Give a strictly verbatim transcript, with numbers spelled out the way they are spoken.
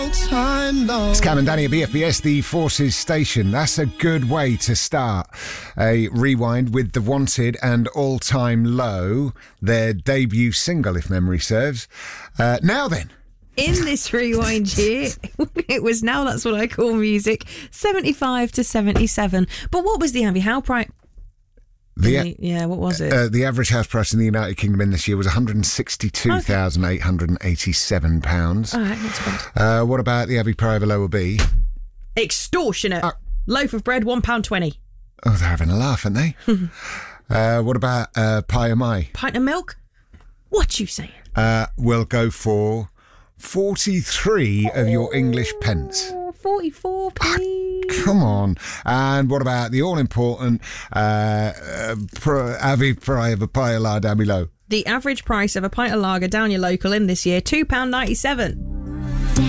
time low. It's Cam and Danny at B F B S, the Forces Station. That's a good way to start a rewind with The Wanted and All Time Low, their debut single, if memory serves. Uh, now then. In this rewind year, it was Now That's What I Call Music, seventy-five to seventy-seven. But what was the Abbey Howe price? The, yeah, what was it? Uh, the average house price in the United Kingdom in this year was one hundred sixty-two thousand eight hundred eighty-seven pounds. All right, not too bad. Uh, what about the Abbey Prior Lower B? Extortionate. Uh, Loaf of bread, one pound twenty. Oh, they're having a laugh, aren't they? uh, what about uh, Pie of Mai? Pint of milk? What you saying? Uh, we'll go for forty-three of your English pence. forty-four, please. Ah, come on. And what about the all-important uh, uh, pro, Abbey Prior of a Pie of Lard Abbey Low? The average price of a pint of lager down your local in this year, two pounds ninety-seven.